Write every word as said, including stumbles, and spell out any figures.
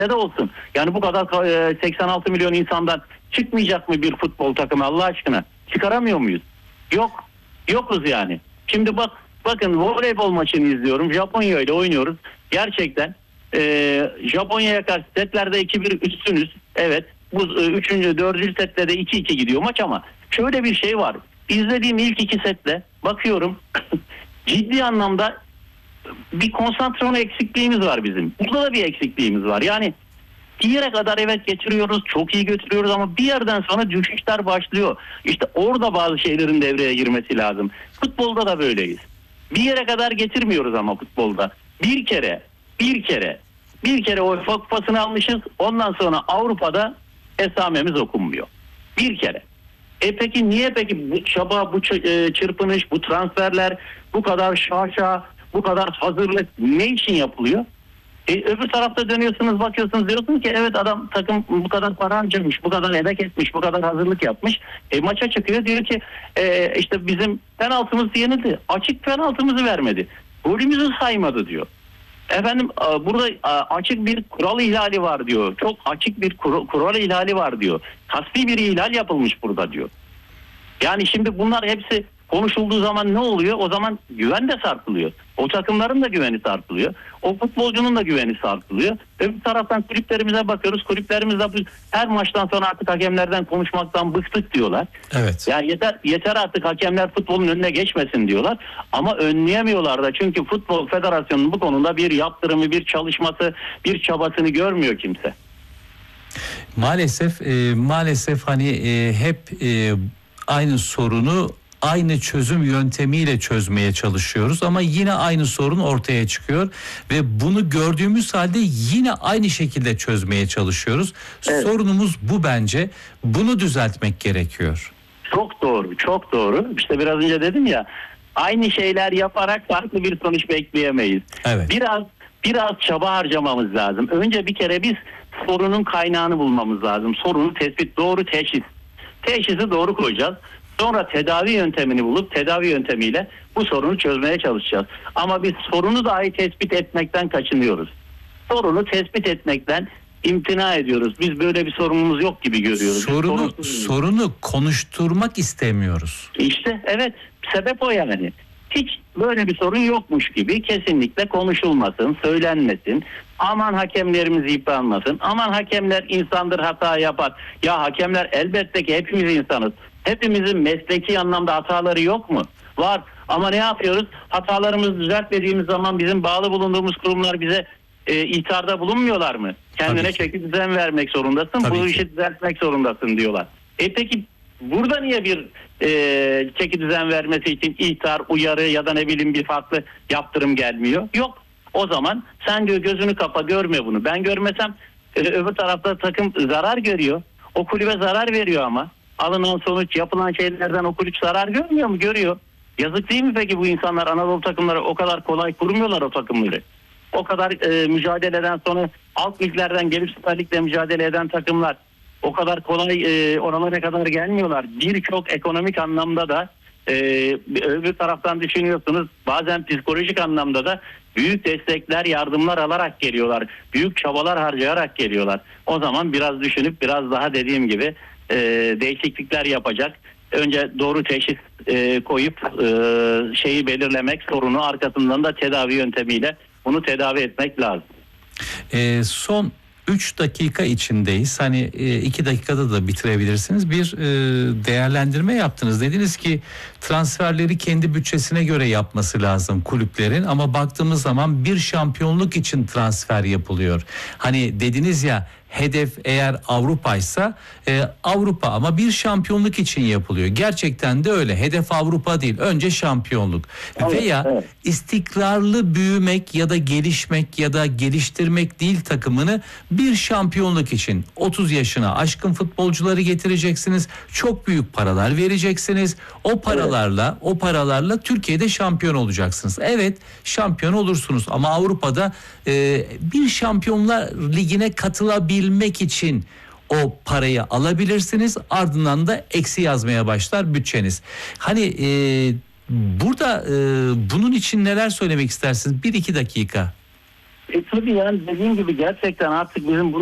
nerede de olsun. Yani bu kadar e, seksen altı milyon insandan çıkmayacak mı bir futbol takımı Allah aşkına? Çıkaramıyor muyuz? Yok. Yokuz yani. Şimdi bak bakın voleybol maçını izliyorum. Japonya ile oynuyoruz. Gerçekten e, Japonya'ya karşı setlerde iki bir üstünüz. Evet. Bu e, üçüncü, dördüncü sette de iki iki gidiyor maç ama şöyle bir şey var. İzlediğim ilk iki setle bakıyorum ciddi anlamda bir konsantrasyon eksikliğimiz var bizim. Burada da bir eksikliğimiz var. Yani bir yere kadar evet getiriyoruz, çok iyi götürüyoruz ama bir yerden sonra düşüşler başlıyor. İşte orada bazı şeylerin devreye girmesi lazım. Futbolda da böyleyiz. Bir yere kadar getirmiyoruz ama futbolda. Bir kere, bir kere, bir kere o kupasını almışız. Ondan sonra Avrupa'da esamemiz okunmuyor. Bir kere. E peki niye peki bu çaba, bu çırpınış, bu transferler, bu kadar şaşa, bu kadar hazırlık ne için yapılıyor? E, öbür tarafta dönüyorsunuz bakıyorsunuz diyorsunuz ki evet adam takım bu kadar para harcamış, bu kadar emek etmiş, bu kadar hazırlık yapmış. E, maça çıkıyor diyor ki e, işte bizim penaltımız yenildi. Açık penaltımızı vermedi. Golümüzü saymadı diyor. Efendim burada açık bir kural ihlali var diyor. Çok açık bir kur, kural ihlali var diyor. Kasti bir ihlal yapılmış burada diyor. Yani şimdi bunlar hepsi konuşulduğu zaman ne oluyor? O zaman güven de sarsılıyor. O takımların da güveni sarsılıyor. O futbolcunun da güveni sarsılıyor. Öbür taraftan kulüplerimize bakıyoruz. Kulüplerimizde her maçtan sonra artık hakemlerden konuşmaktan bıktık diyorlar. Evet. Yani yeter yeter artık hakemler futbolun önüne geçmesin diyorlar. Ama önleyemiyorlar da çünkü Futbol Federasyonu'nun bu konuda bir yaptırımı, bir çalışması, bir çabasını görmüyor kimse. Maalesef e, maalesef hani e, hep e, aynı sorunu aynı çözüm yöntemiyle çözmeye çalışıyoruz ama yine aynı sorun ortaya çıkıyor ve bunu gördüğümüz halde yine aynı şekilde çözmeye çalışıyoruz. Evet. Sorunumuz bu bence. Bunu düzeltmek gerekiyor. Çok doğru, çok doğru. İşte biraz önce dedim ya, aynı şeyler yaparak farklı bir sonuç bekleyemeyiz. Evet. Biraz biraz çaba harcamamız lazım. Önce bir kere biz sorunun kaynağını bulmamız lazım. Sorunu tespit, doğru teşhis. Teşhisi doğru koyacağız. Sonra tedavi yöntemini bulup tedavi yöntemiyle bu sorunu çözmeye çalışacağız. Ama biz sorunu dahi tespit etmekten kaçınıyoruz. Sorunu tespit etmekten imtina ediyoruz. Biz böyle bir sorunumuz yok gibi görüyoruz. Sorunu, sorunu konuşturmak istemiyoruz. İşte evet, sebep o yani. Hiç böyle bir sorun yokmuş gibi kesinlikle konuşulmasın, söylenmesin. Aman hakemlerimiz yıpranmasın. Aman hakemler insandır, hata yapar. Ya hakemler elbette ki hepimiz insanız. Hepimizin mesleki anlamda hataları yok mu? Var. Ama ne yapıyoruz? Hatalarımızı düzeltmediğimiz zaman bizim bağlı bulunduğumuz kurumlar bize e, ihtarda bulunmuyorlar mı? Kendine çeki düzen vermek zorundasın. Tabii bu ki. işi düzeltmek zorundasın diyorlar. E peki burada niye bir e, çeki düzen vermesi için ihtar, uyarı ya da ne bileyim bir farklı yaptırım gelmiyor? Yok. O zaman sen diyor gözünü kapa, görme bunu. Ben görmesem e, öbür tarafta takım zarar görüyor. O kulübe zarar veriyor ama. Alınan sonuç, yapılan şeylerden o kulüp zarar görmüyor mu? Görüyor. Yazık değil mi peki bu insanlar? Anadolu takımları o kadar kolay kurmuyorlar o takımları. O kadar e, mücadeleden sonra alt liglerden gelip Süper Lig'de mücadele eden takımlar o kadar kolay e, oralara kadar gelmiyorlar. Birçok ekonomik anlamda da e, öbür taraftan düşünüyorsunuz, bazen psikolojik anlamda da büyük destekler, yardımlar alarak geliyorlar. Büyük çabalar harcayarak geliyorlar. O zaman biraz düşünüp biraz daha dediğim gibi e, değişiklikler yapacak. Önce doğru teşhis e, koyup e, şeyi belirlemek, sorunu arkasından da tedavi yöntemiyle bunu tedavi etmek lazım. E, son üç dakika içindeyiz. Hani iki dakikada da bitirebilirsiniz. Bir e, değerlendirme yaptınız. Dediniz ki transferleri kendi bütçesine göre yapması lazım kulüplerin. Ama baktığımız zaman bir şampiyonluk için transfer yapılıyor. Hani dediniz ya, hedef eğer Avrupa'ysa e, Avrupa ama bir şampiyonluk için yapılıyor. Gerçekten de öyle. Hedef Avrupa değil. Önce şampiyonluk. Evet, veya evet. istikrarlı büyümek ya da gelişmek ya da geliştirmek değil takımını, bir şampiyonluk için otuz yaşına aşkın futbolcuları getireceksiniz. Çok büyük paralar vereceksiniz. O paralarla evet. o paralarla Türkiye'de şampiyon olacaksınız. Evet, şampiyon olursunuz ama Avrupa'da e, bir Şampiyonlar Ligi'ne katılabilmek bilmek için o parayı alabilirsiniz, ardından da eksi yazmaya başlar bütçeniz. Hani e, burada e, bunun için neler söylemek istersiniz? Bir iki dakika. E tabii yani dediğim gibi gerçekten artık bizim bu